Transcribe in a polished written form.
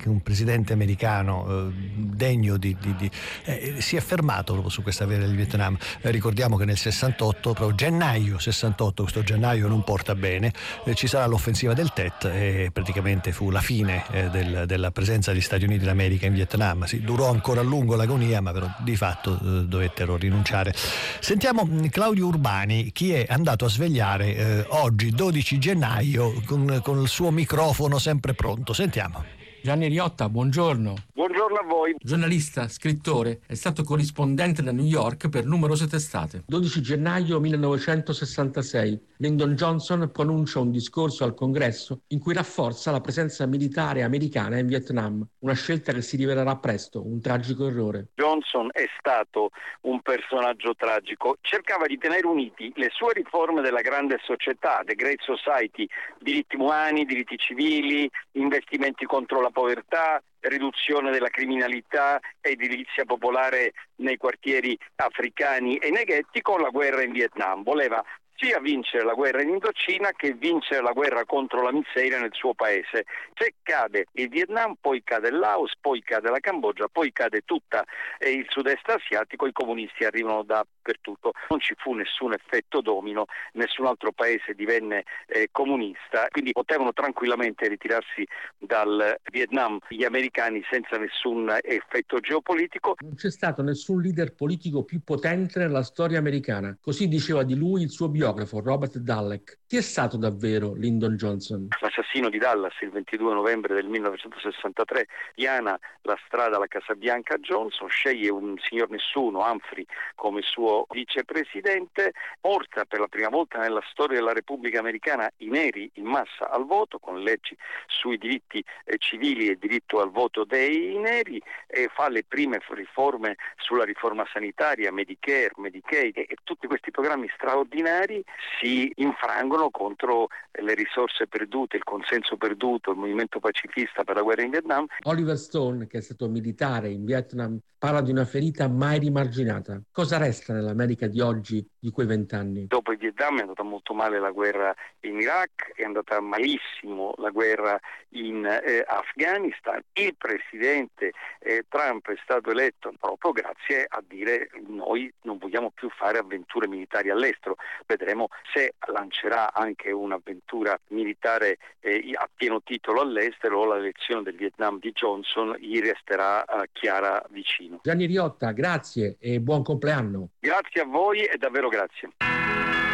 un presidente americano degno si è fermato proprio su questa guerra del Vietnam. Ricordiamo che nel 68, proprio gennaio 68, questo gennaio non porta bene, ci sarà l'offensiva del Tet e praticamente fu la fine della presenza degli Stati Uniti d'America in Vietnam. Durò ancora a lungo l'agonia, ma però di fatto dovettero rinunciare. Sentiamo Claudio Urbani, chi è andato a svegliare oggi 12 gennaio con il suo microfono sempre pronto. Sentiamo. Gianni Riotta, buongiorno. Buongiorno a voi. Giornalista, scrittore, è stato corrispondente da New York per numerose testate. 12 gennaio 1966, Lyndon Johnson pronuncia un discorso al Congresso in cui rafforza la presenza militare americana in Vietnam, una scelta che si rivelerà presto un tragico errore. Johnson è stato un personaggio tragico, cercava di tenere uniti le sue riforme della grande società, the Great Society, diritti umani, diritti civili, investimenti contro la povertà, riduzione della criminalità, edilizia popolare nei quartieri africani e nei ghetti, con la guerra in Vietnam. Voleva sia vincere la guerra in Indocina che vincere la guerra contro la miseria nel suo paese. Se cade il Vietnam, poi cade il Laos, poi cade la Cambogia, poi cade tutta il sud-est asiatico, i comunisti arrivano dappertutto. Non ci fu nessun effetto domino, nessun altro paese divenne comunista, quindi potevano tranquillamente ritirarsi dal Vietnam gli americani senza nessun effetto geopolitico. Non c'è stato nessun leader politico più potente nella storia americana, così diceva di lui il suo biografo Robert Dallek. Chi è stato davvero Lyndon Johnson? L'assassino di Dallas il 22 novembre del 1963 piana la strada alla Casa Bianca. Johnson sceglie un signor nessuno, Humphrey, come suo vicepresidente, porta per la prima volta nella storia della Repubblica Americana i neri in massa al voto, con leggi sui diritti civili e diritto al voto dei neri, e fa le prime riforme sulla riforma sanitaria, Medicare, Medicaid, e tutti questi programmi straordinari si infrangono contro le risorse perdute, il consenso perduto, il movimento pacifista per la guerra in Vietnam. Oliver Stone, che è stato militare in Vietnam, parla di una ferita mai rimarginata. Cosa resta nell'America di oggi di quei 20 anni? Dopo il Vietnam è andata molto male la guerra in Iraq, è andata malissimo la guerra in Afghanistan. Il presidente Trump è stato eletto proprio grazie a dire: noi non vogliamo più fare avventure militari all'estero. Vedremo se lancerà anche un'avventura militare a pieno titolo all'estero, o la lezione del Vietnam di Johnson gli resterà chiara vicino. Gianni Riotta, grazie e buon compleanno. Grazie a voi e davvero grazie.